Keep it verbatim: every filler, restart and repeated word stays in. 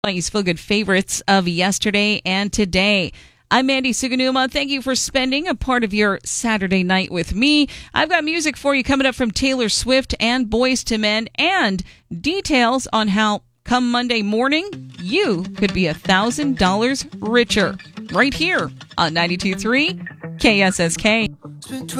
These Feel Good favorites of yesterday and today. I'm Mandy Suganuma. Thank you for spending a part of your Saturday night with me. I've got music for you coming up from Taylor Swift and Boyz two Men, and details on how come Monday morning you could be one thousand dollars richer right here on ninety-two point three K S S K.